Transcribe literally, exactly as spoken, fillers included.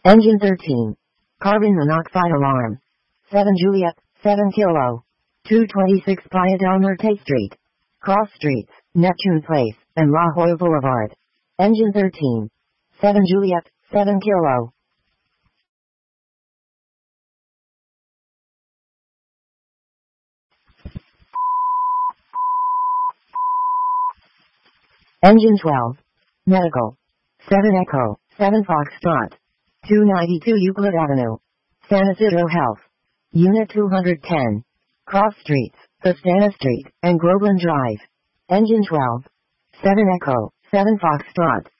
Engine thirteen. Carbon monoxide alarm. seven Juliet, seven Kilo. two twenty-six Playa del Norte Street. Cross Streets, Neptune Place, and La Jolla Boulevard. Engine thirteen. seven Juliet, seven Kilo. Engine twelve. Medical. seven Echo, seven Foxtrot. two ninety-two Euclid Avenue. San Isidro Health. Unit two hundred ten. Cross Streets, Castana Street, and Groveland Drive. Engine twelve. seven Echo, seven Foxtrot.